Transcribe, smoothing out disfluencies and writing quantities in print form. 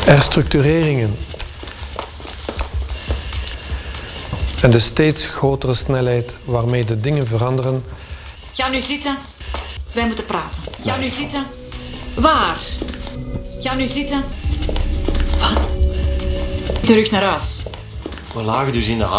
herstructureringen en de steeds grotere snelheid waarmee de dingen veranderen. Ga nu zitten. Wij moeten praten. Ga nu zitten. Waar? Ga nu zitten. Wat? Terug naar huis. We lagen dus in de